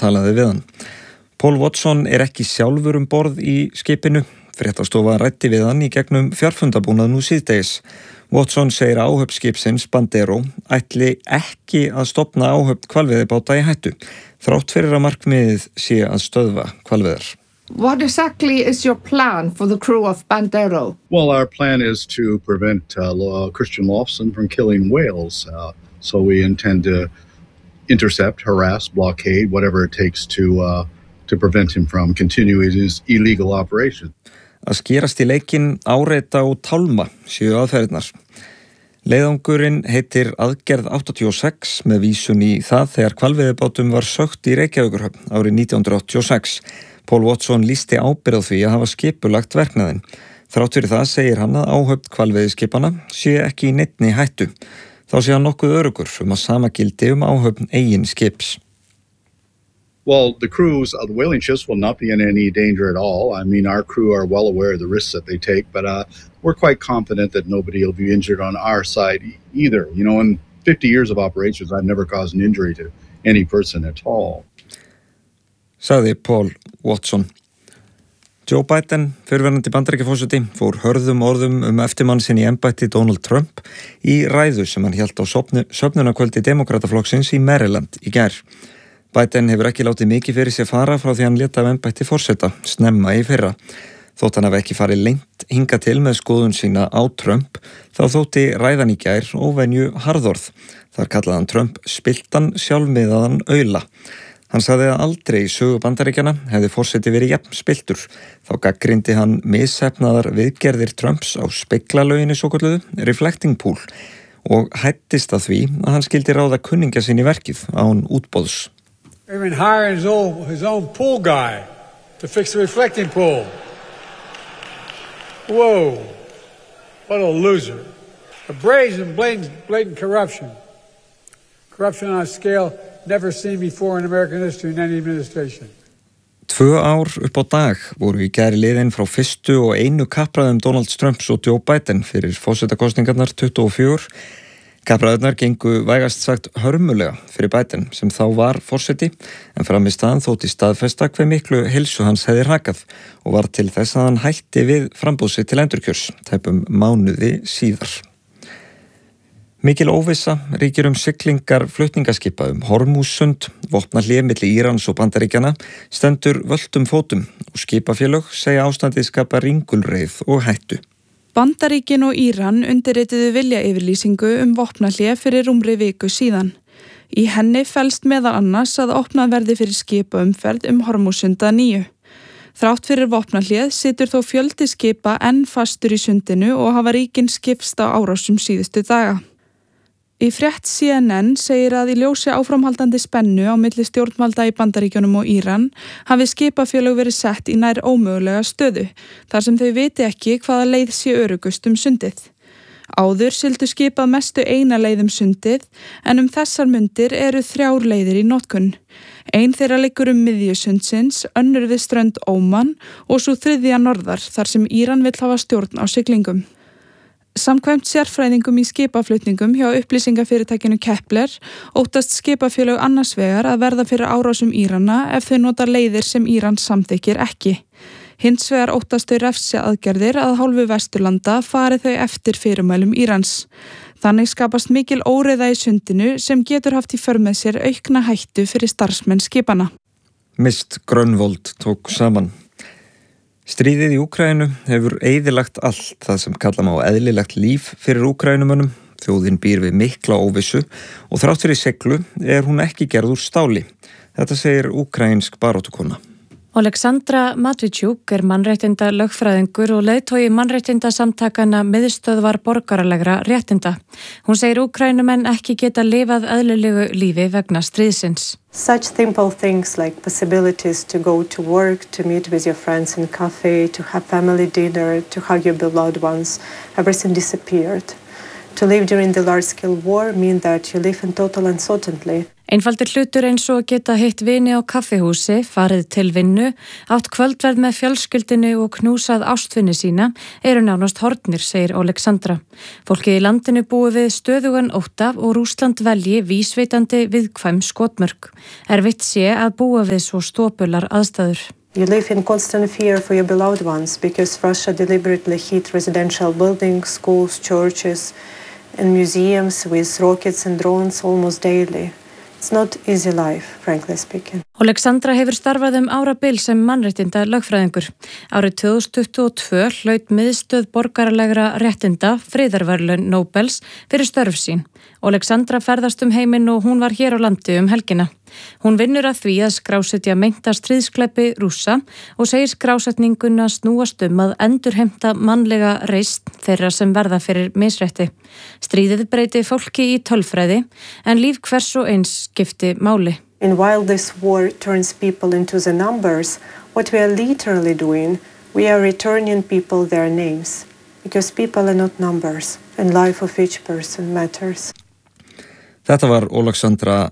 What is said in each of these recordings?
talaði við hann. Paul Watson ekki sjálfur borð í skipinu. Fréttastofa ræddi við hann í gegnum fjarfundabúnað nú síðdegis. Watson segir að áhöfn skipsins Bandero ætli ekki að stofna áhöfn hvalveiðibáta í hættu, þrátt fyrir að markmiðið sé að stöðva hvalveiðar. What exactly is your plan for the crew of Bandero? Well, our plan is to prevent Christian Lofson from killing whales. So we intend to intercept, harass, blockade, whatever it takes to prevent him from continuing his illegal operation. Að skerast í leikinn, áreita og tálma séu aðferðirnar. Leiðangurinn heitir Aðgerð 86 með vísun í það þegar hvalveiðibátum var sökkt í Reykjavíkurhöfn árið 1986. Paul Watson lýsti ábyrgð á því að hafa skipulagt verknaðinn. Þrátt fyrir það segir hann að áhöfn hvalveiðiskipana sé ekki í neinni hættu. Þá sé hann nokkuð öruggur að sama gildi áhöfn eigin skips. Well, the crews of the whaling ships will not be in any danger at all. I mean, our crew are well aware of the risks that they take, but we're quite confident that nobody will be injured on our side either. You know, in 50 years of operations, I've never caused an injury to any person at all. Sagði Paul Watson. Joe Biden, fyrrverandi Bandaríkjaforseti, fór hörðum orðum eftirmann sinn í embætti Donald Trump í ræðu sem hann hélt á söfnunarkvöldi Demókrataflokksins í Maryland í gær. Biden hefur ekki látið mikið fyrir sér fara frá því hann lét af embætti forseta, snemma í fyrra. Þótt hann hafi ekki farið lengt hingað til með skoðun sína á Trump, þá þótti ræðan í gær óvenju harðorð. Þar kallaði hann Trump spilltan sjálfmiðaðan aula. Hann sagði að aldrei í sögu Bandaríkjanna hefði forseti verið jafn spilltur. Þá gagnrýndi hann misheppnaðar viðgerðir Trumps á speglalöginni svokölluðu, Reflecting Pool, og hættist að því að hann skildi ráða kunningja sín í verkið án útboðs. Even hiring his own pool guy to fix the reflecting pool. Whoa, what a loser. A brazen, blatant corruption. Corruption on a scale never seen before in American history in any administration. 2 ár upp á dag voru í gær liðin frá fyrstu og einu kappræðum Donald Trumps og Joe Biden fyrir forsetakosningarnar 24. Kappræðurnar gengu vægast sagt hörmulega fyrir Biden sem þá var forseti, en fram í staðan þótti staðfesta hve miklu heilsu hans hefði hrakað og var til þess að hann hætti við framboðsi til endurkjörs, tæpum mánuði síðar. Mikil óvissa ríkir siglingar flutningaskipa Hormúzsund, vopnahlé milli Írans og Bandaríkjanna, stendur völtum fótum og skipafélög segja ástandið skapa ringulreið og hættu. Bandaríkin og Íran undirrituðu viljayfirlýsingu vopnahlé fyrir rúmri viku síðan. Í henni felst meðal annars að opnað verði fyrir skipaumferð Hormúzsund að nýju. Þrátt fyrir vopnahléð situr þó fjöldi skipa enn fastur í sundinu og hafa ríkin skipst á árásum síðustu daga. Í frétt CNN segir að í ljósi áframhaldandi spennu á milli stjórnvalda í Bandaríkjunum og Íran hafi skipafélög verið sett í nær ómögulega stöðu, þar sem þau viti ekki hvaða leið sé öruggust sundið. Áður sigldu skipað mestu eina leið sundið, en þessar mundir eru 3 leiðir í notkun. Ein þeirra liggur miðju sundsins, önnur við strönd Óman og svo 3. norðar, þar sem Íran vill hafa stjórn á siglingum. Samkvæmt sérfræðingum í skipaflutningum hjá upplýsingafyrirtækinu Kepler óttast skipafélög annars vegar að verða fyrir árásum Írana ef þau nota leiðir sem Íran samþykkir ekki. Hins vegar óttast þau refsiaðgerðir að hálfu Vesturlanda fari þau eftir fyrirmælum Írans. Þannig skapast mikil óreiða í sundinu sem getur haft í för með sér aukna hættu fyrir starfsmenn skipana. Mist Grönvold tók saman. Stríðið í Úkraínu hefur eyðilagt allt það sem kalla má eðlilegt líf fyrir úkrænumönnum. Þjóðin býr við mikla óvissu og þrátt fyrir seglu hún ekki gerð úr stáli. Þetta segir úkrænsk baráttukona. Oleksandra Matvichuk mannréttinda lögfræðingur og leiðtogi mannréttindasamtakana miðstöðvar borgaralegra réttinda. Hún segir úkrænumenn ekki geta lifað eðlilegu lífi vegna stríðsins. Such simple things like possibilities to go to work, to meet with your friends in a cafe, to have family dinner, to hug your beloved ones, everything disappeared. To live during the large-scale war mean that you live in total uncertainty. Einfaldur hlutur eins og geta hitt vini á kaffihúsi, farið til vinnu, átt kvöldverð með fjölskyldinu og knúsað ástvinni sína eru nánast horfnir, segir Oleksandra. Fólkið í landinu búi við stöðugan ótta og Rússland velji vísveitandi viðkvæm skotmörk. Erfitt sé að búa við svo stopular aðstæður. You live in constant fear for your beloved ones because Russia deliberately hit residential buildings, schools, churches and museums with rockets and drones almost daily. It's not easy life, frankly speaking. Oleksandra hefur starfað árabil sem mannréttinda lögfræðingur. Árið 2022 hlaut miðstöð borgaralegra réttinda friðarverðlaun Nóbels fyrir störf sín. Oleksandra ferðast heiminn og hún var hér á landi helgina. Hún vinnur að því að skrásetja meinta stríðskleppi Rússa og segir skrásetninguna snúast að endurheimta mannlega reisn þeirra sem verða fyrir misrétti. Stríðið breyti fólki í tölfræði en líf hvers og eins skipti máli. And while this war turns people into the numbers, what we are literally doing, we are returning people their names. Because people are not numbers and life of each person matters. Þetta var Oleksandra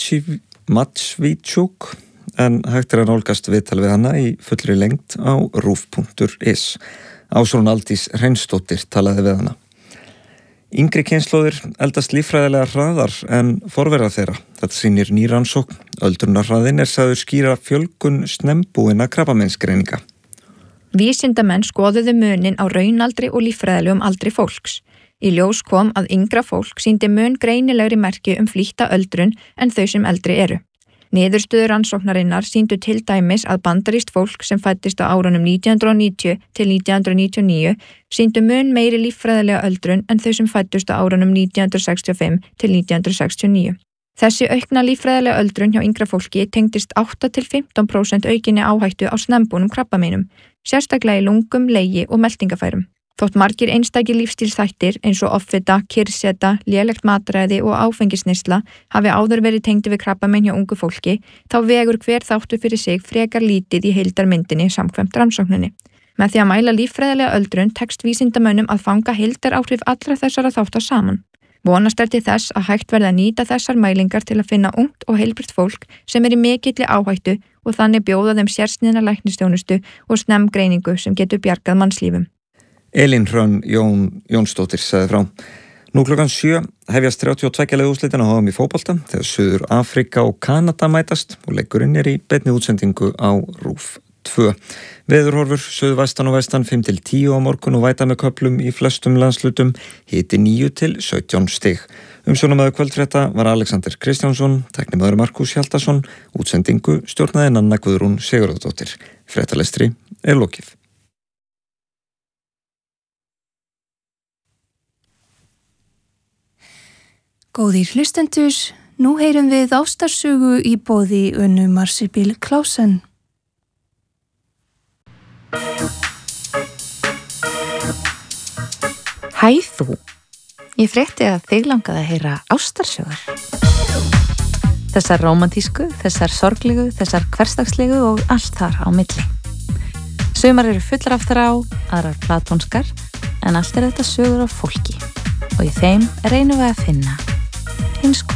Matsvíčuk en hægt að nálgast viðtal við hana í fullri lengd á rúf.is. Ásrún Aldís Hreinsdóttir talaði við hana. Yngri kynslóðir eldast líffræðilega hraðar en forverar þeirra. Þetta sýnir ný rannsókn. Öldrunarhraðinn sagður skýra fjölgun snembúinna krabbameinsgreininga. Vísindamenn skoðuðu munin á raunaldri og líffræðilegum aldri fólks. Í ljós kom að yngra fólk sýndi mun greinilegri merki flýtta öldrun en þau sem eldri eru. Niðurstöður rannsóknarinnar sýndu til dæmis að bandarískt fólk sem fæddist á árunum 1990 til 1999 sýndu mun meiri líffræðilega öldrun en þau sem fæddust á árunum 1965 til 1969. Þessi aukna líffræðilega öldrun hjá yngra fólki tengdist 8-15% aukinni áhættu á snembúnum krabbameinum, sérstaklega í lungum, legi og meltingafærum. Þótt margir einstakir lífstílsþættir eins og offita, kyrrseta, lélegt matræði og áfengisneysla hafi áður verið tengdir við krabbamein hjá ungu fólki, þá vegur hver þáttur fyrir sig frekar lítið í heildarmyndinni samkvæmt rannsókninni. Með því að mæla líffræðilega öldrun tekst vísindamönnum að fanga heildaráhrif allra þessara þátta saman. Vonast til þess að hægt verði að nýta þessar mælingar til að finna ungt og heilbrigt fólk sem í mikilli áhættu og þannig bjóða þeim sérsniðna læknisþjónustu og snemmgreiningu sem getur bjargað mannslífum. Elín Hrönn Jónsdóttir sagði frá. Nú klukkan 7 hefjast 32 liða úrslitin á HM í fótbolta þegar Suður Afrika og Kanada mætast og leikurinn í beinni útsendingu á RÚV 2. Veðurhorfur suðvestan og vestan 5-10 á morgun og væta með köflum í flestum landslutum, hiti 9-17 stig. Umsjónarmaður kvöldfrétta var Alexander Kristjánsson, tæknimaður Markus Hjaltason, útsendingu stjórnaði Nanna Guðrún Sigurðardóttir. Fréttalestri lokið. Góðir hlustendur, nú heyrum við ástarsögu í boði Önnu Marsibil Klausen. Hæ þú, ég frétti að þig langaði að heyra ástarsögur. Þessar rómantísku, þessar sorglegu, þessar hversdagslegu og allt þar á milli. Sumar eru fullar af þrá, aðrar platónskar, en allt þetta sögur af fólki og í þeim reynum við að finna hins